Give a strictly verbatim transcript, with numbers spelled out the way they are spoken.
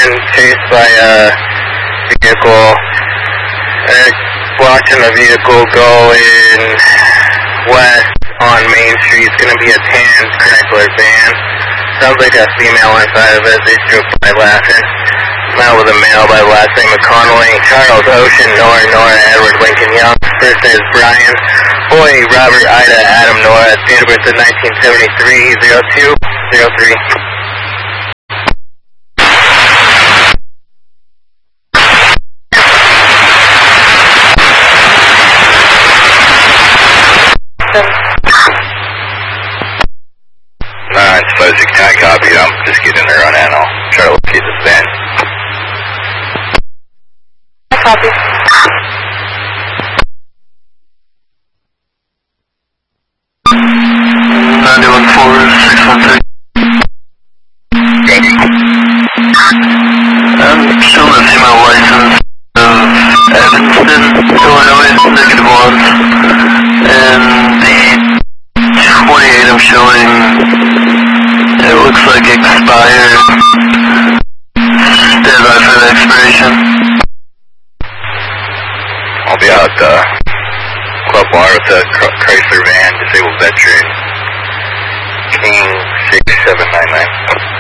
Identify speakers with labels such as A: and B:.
A: being chased by a vehicle. Uh, watching the vehicle going west on Main Street. It's going to be a tan Chrysler van. Sounds like a female inside of it. They drove by laughing. Met with a male by the last name of Connolly. Charles Ocean, Nora, Nora, Edward Lincoln Young. First name is Brian. Boy, Robert, Ida, Adam, Nora. Date of birth is nineteen seventy-three, oh two oh three.
B: Nine, five, six, nine, copy. I'm just getting there on Anno. Try to locate this van.
C: Copy.
D: nine one four, six one three. I'm showing a female license of Evanston, Illinois, negative one. And the twenty-eight I'm showing, it looks like expired. Stand by for the expiration.
B: I'll be out uh, Club Bar with the Chrysler van, disabled veteran, King six seven nine nine.